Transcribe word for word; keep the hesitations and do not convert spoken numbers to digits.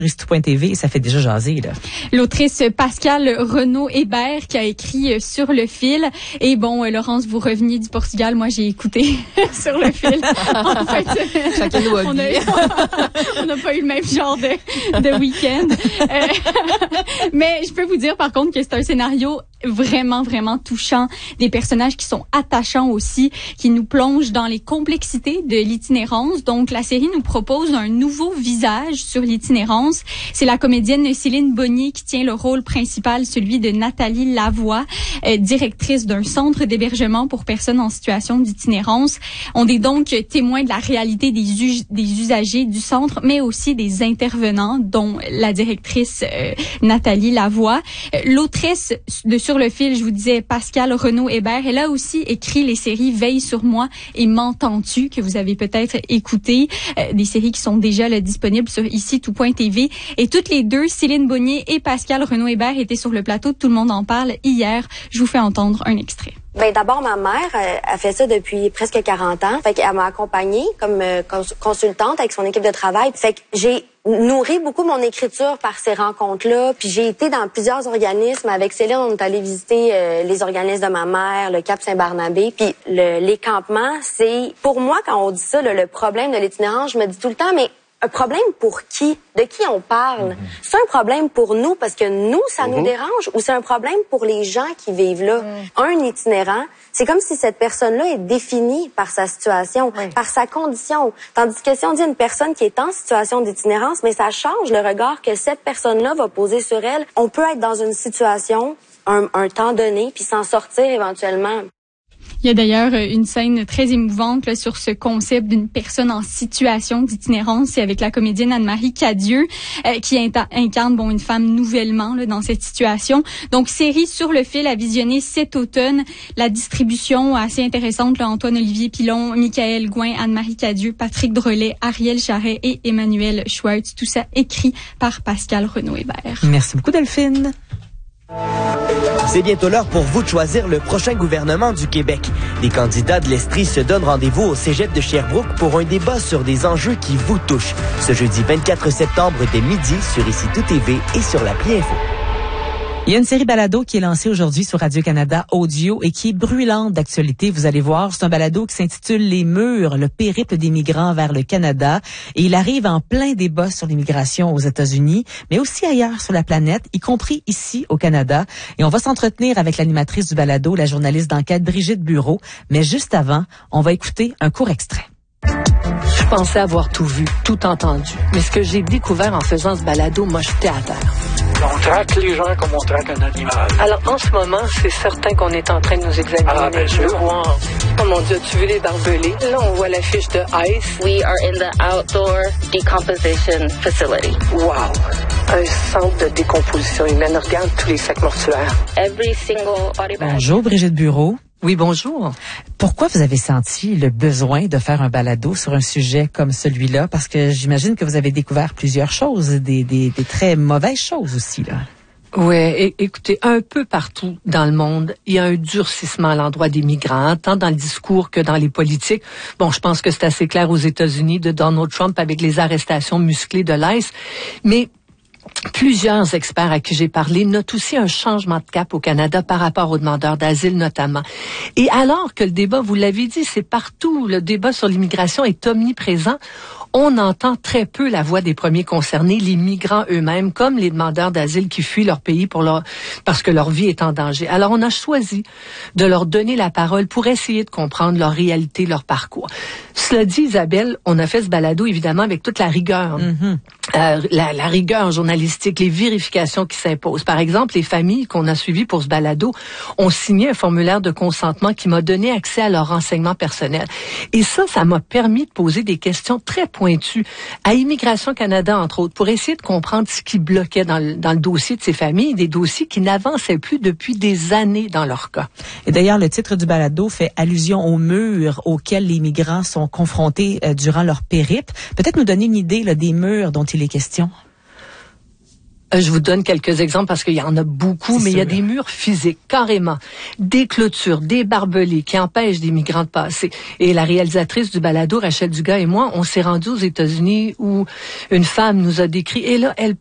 tout point t v, ça fait déjà jaser, là. L'autrice Pascale Renaud-Hébert qui a écrit Sur le fil. Et bon, Laurence, vous reveniez du Portugal. Moi, j'ai écouté Sur le fil. En fait, chacun nous a on n'a pas eu le même genre de, de week-end. Euh, mais je peux vous dire, par contre, que c'est un scénario vraiment, vraiment touchant. Des personnages qui sont attachants aussi, qui nous plongent dans les complexités de l'itinérance. Donc, la série nous propose un nouveau visage sur l'itinérance. C'est la comédienne Céline Bonnier qui tient le rôle principal, celui de Nathalie Lavoie, euh, directrice d'un centre d'hébergement pour personnes en situation d'itinérance. On est donc témoin de la réalité des, us- des usagers du centre, mais aussi des intervenants, dont la directrice euh, Nathalie Lavoie. Euh, l'autrice de Sur le fil, je vous disais, Pascale Renaud-Hébert, elle a aussi écrit les séries Veille sur moi et M'entends-tu, que vous avez peut-être écouté, euh, des séries qui sont déjà là, disponibles sur ici tout point t v. Et toutes les deux, Céline Bonnier et Pascale Renaud-Hébert, étaient sur le plateau de Tout le monde en parle hier. Je vous fais entendre un extrait. Ben d'abord, ma mère, elle, elle fait ça depuis presque quarante ans. Fait qu'elle m'a accompagnée comme euh, cons- consultante avec son équipe de travail. Fait que j'ai nourri beaucoup mon écriture par ces rencontres-là. Puis j'ai été dans plusieurs organismes. Avec Céline, on est allé visiter euh, les organismes de ma mère, le Cap Saint-Barnabé. Puis le, les campements, c'est... Pour moi, quand on dit ça, le, le problème de l'itinérance, je me dis tout le temps, mais... Un problème pour qui? De qui on parle? Mm-hmm. C'est un problème pour nous parce que nous, ça mm-hmm. nous dérange ou c'est un problème pour les gens qui vivent là? Mm. Un itinérant, c'est comme si cette personne-là est définie par sa situation, oui. par sa condition. Tandis que si on dit une personne qui est en situation d'itinérance, mais ça change le regard que cette personne-là va poser sur elle. On peut être dans une situation, un, un temps donné, puis s'en sortir éventuellement. Il y a d'ailleurs une scène très émouvante là, sur ce concept d'une personne en situation d'itinérance. C'est avec la comédienne Anne-Marie Cadieux euh, qui inta- incarne bon une femme nouvellement là, dans cette situation. Donc, série Sur le fil à visionner cet automne. La distribution assez intéressante, là, Antoine-Olivier Pilon, Michael Gouin, Anne-Marie Cadieux, Patrick Drolet, Ariel Charret et Emmanuel Schwartz. Tout ça écrit par Pascale Renaud-Hébert. Merci beaucoup, Delphine. C'est bientôt l'heure pour vous de choisir le prochain gouvernement du Québec. Les candidats de l'Estrie se donnent rendez-vous au cégep de Sherbrooke pour un débat sur des enjeux qui vous touchent. Ce jeudi vingt-quatre septembre dès midi sur Ici Tout T V et sur l'appli Info. Il y a une série balado qui est lancée aujourd'hui sur Radio-Canada Audio et qui est brûlante d'actualité. Vous allez voir, c'est un balado qui s'intitule Les Murs, le périple des migrants vers le Canada. Et il arrive en plein débat sur l'immigration aux États-Unis, mais aussi ailleurs sur la planète, y compris ici au Canada. Et on va s'entretenir avec l'animatrice du balado, la journaliste d'enquête Brigitte Bureau. Mais juste avant, on va écouter un court extrait. Je pensais avoir tout vu, tout entendu. Mais ce que j'ai découvert en faisant ce balado m'a jeté à terre. On traque les gens comme on traque un animal. Alors, en ce moment, c'est certain qu'on est en train de nous examiner. Ah, bien sûr. Wow. Oh mon Dieu, tu veux les barbelés? Là, on voit l'affiche de ICE. We are in the outdoor decomposition facility. Wow. Un centre de décomposition humaine. Regarde tous les sacs mortuaires. Every single body bag. Bonjour, Brigitte Bureau. Oui, bonjour. Pourquoi vous avez senti le besoin de faire un balado sur un sujet comme celui-là? Parce que j'imagine que vous avez découvert plusieurs choses, des, des, des très mauvaises choses aussi, là. Ouais, écoutez, un peu partout dans le monde, il y a un durcissement à l'endroit des migrants, tant dans le discours que dans les politiques. Bon, je pense que c'est assez clair aux États-Unis de Donald Trump avec les arrestations musclées de l'I C E, mais plusieurs experts à qui j'ai parlé notent aussi un changement de cap au Canada par rapport aux demandeurs d'asile notamment. Et alors que le débat, vous l'avez dit, c'est partout, le débat sur l'immigration est omniprésent, on entend très peu la voix des premiers concernés, les migrants eux-mêmes, comme les demandeurs d'asile qui fuient leur pays pour leur, parce que leur vie est en danger. Alors, on a choisi de leur donner la parole pour essayer de comprendre leur réalité, leur parcours. Cela dit, Isabelle, on a fait ce balado, évidemment, avec toute la rigueur. Mm-hmm. Euh, la, la rigueur journalistique, les vérifications qui s'imposent. Par exemple, les familles qu'on a suivies pour ce balado ont signé un formulaire de consentement qui m'a donné accès à leurs renseignements personnels. Et ça, ça m'a permis de poser des questions très pointues à Immigration Canada, entre autres, pour essayer de comprendre ce qui bloquait dans le, dans le dossier de ces familles, des dossiers qui n'avançaient plus depuis des années dans leur cas. Et d'ailleurs, le titre du balado fait allusion aux murs auxquels les migrants sont confrontés euh, durant leur périple. Peut-être nous donner une idée là, des murs dont il est question. Je vous donne quelques exemples parce qu'il y en a beaucoup, C'est mais sûr. il y a des murs physiques, carrément. Des clôtures, des barbelés qui empêchent des migrants de passer. Et la réalisatrice du balado, Rachel Dugas et moi, on s'est rendus aux États-Unis où une femme nous a décrit, et là, elle